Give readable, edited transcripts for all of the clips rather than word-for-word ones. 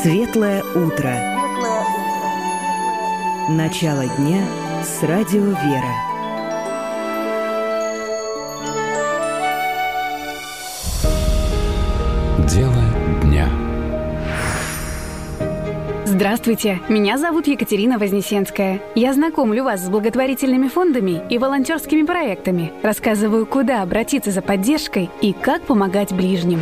Светлое утро. Начало дня с радио «Вера». Дело дня. Здравствуйте, меня зовут Екатерина Вознесенская. Я знакомлю вас с благотворительными фондами и волонтерскими проектами, рассказываю, куда обратиться за поддержкой и как помогать ближним.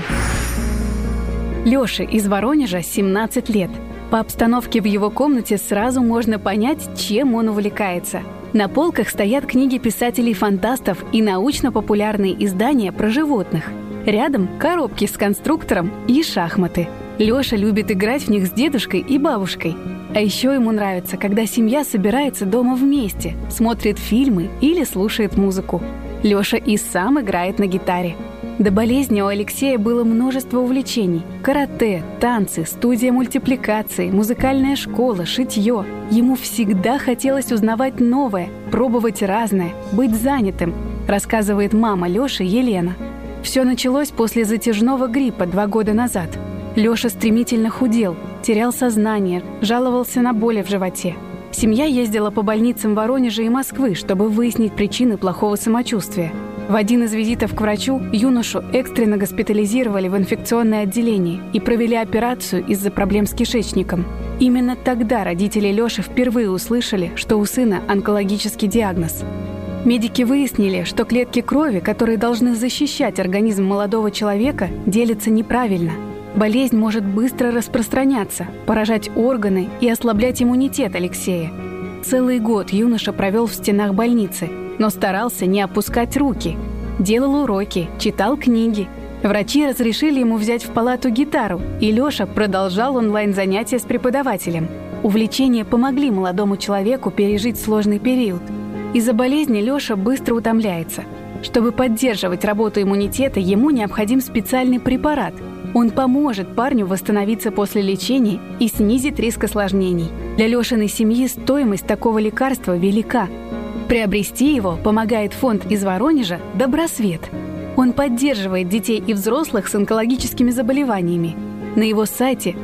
Лёше из Воронежа 17 лет. По обстановке в его комнате сразу можно понять, чем он увлекается. На полках стоят книги писателей-фантастов и научно-популярные издания про животных. Рядом коробки с конструктором и шахматы. Лёша любит играть в них с дедушкой и бабушкой. А еще ему нравится, когда семья собирается дома вместе, смотрит фильмы или слушает музыку. Лёша и сам играет на гитаре. До болезни у Алексея было множество увлечений. Карате, танцы, студия мультипликации, музыкальная школа, шитье. Ему всегда хотелось узнавать новое, пробовать разное, быть занятым, рассказывает мама Лёши Елена. Все началось после затяжного гриппа 2 года назад. Лёша стремительно худел, терял сознание, жаловался на боли в животе. Семья ездила по больницам Воронежа и Москвы, чтобы выяснить причины плохого самочувствия. В один из визитов к врачу юношу экстренно госпитализировали в инфекционное отделение и провели операцию из-за проблем с кишечником. Именно тогда родители Лёши впервые услышали, что у сына онкологический диагноз. Медики выяснили, что клетки крови, которые должны защищать организм молодого человека, делятся неправильно. Болезнь может быстро распространяться, поражать органы и ослаблять иммунитет Алексея. Целый год юноша провел в стенах больницы, но старался не опускать руки. Делал уроки, читал книги. Врачи разрешили ему взять в палату гитару, и Лёша продолжал онлайн-занятия с преподавателем. Увлечения помогли молодому человеку пережить сложный период. Из-за болезни Лёша быстро утомляется. Чтобы поддерживать работу иммунитета, ему необходим специальный препарат. Он поможет парню восстановиться после лечения и снизит риск осложнений. Для Лёшиной семьи стоимость такого лекарства велика. Приобрести его помогает фонд из Воронежа «Добросвет». Он поддерживает детей и взрослых с онкологическими заболеваниями. На его сайте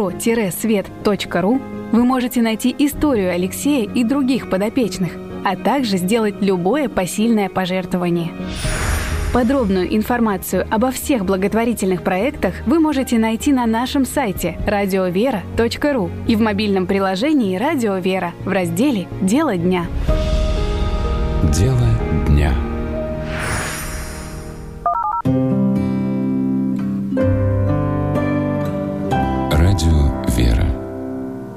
добро-свет.ру вы можете найти историю Алексея и других подопечных, а также сделать любое посильное пожертвование. Подробную информацию обо всех благотворительных проектах вы можете найти на нашем сайте radiovera.ru и в мобильном приложении «Радио Вера» в разделе «Дело дня». Дело